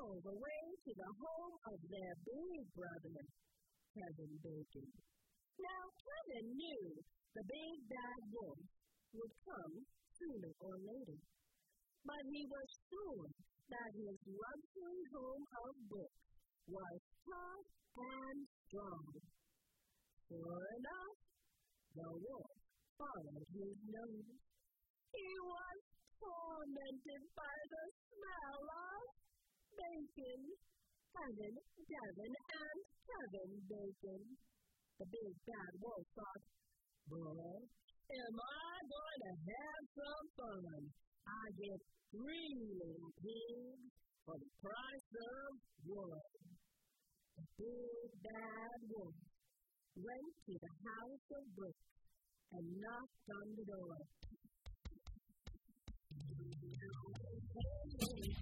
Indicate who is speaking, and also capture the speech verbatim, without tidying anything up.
Speaker 1: all the way to the home of their big brother, Kevin Bacon. Now, Kevin knew the big bad wolf would come sooner or later, but he was sure that his luxury home of books was tough and strong. Sure enough, the wolf followed his nose. He was tormented by the smell of bacon. Kevin, Devin, and Kevin Bacon. The big bad wolf thought, boy, am I going to have some fun. I get three little pigs for the price of one. The big bad wolf went to the house of books and knocked on the door.